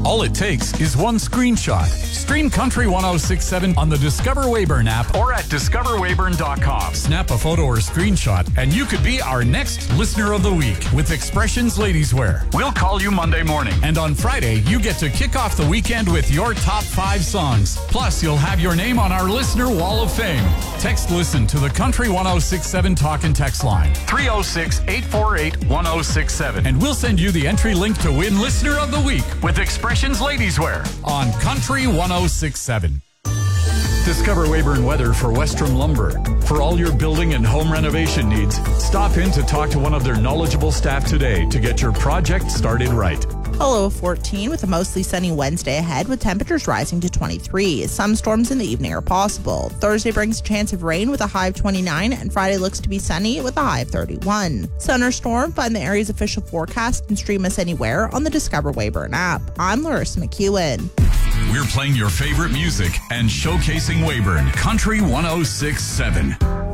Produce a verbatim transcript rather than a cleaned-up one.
All it takes is one screenshot. Stream Country ten sixty-seven on the Discover Weyburn app or at discover weyburn dot com. Snap a photo or screenshot and you could be our next Listener of the Week with Expressions Ladies Wear. We'll call you Monday morning. And on Friday, you get to kick off the weekend with your top five songs. Plus, you'll have your name on our Listener Wall of Fame. Text Listen to the Country ten sixty-seven talk and text line three oh six, eight four eight, one oh six seven. And we'll send you the entry link to win Listener of the Week with Expressions Ladies Wear on Country ten sixty-seven. Discover Weyburn Weather for Westrom Lumber. For all your building and home renovation needs, stop in to talk to one of their knowledgeable staff today to get your project started right. A low of fourteen with a mostly sunny Wednesday ahead with temperatures rising to twenty-three. Some storms in the evening are possible. Thursday brings a chance of rain with a high of twenty-nine, and Friday looks to be sunny with a high of thirty-one. Sun or storm, find the area's official forecast and stream us anywhere on the Discover Weyburn app. I'm Larissa McEwen. We're playing your favorite music and showcasing Weyburn Country ten sixty-seven.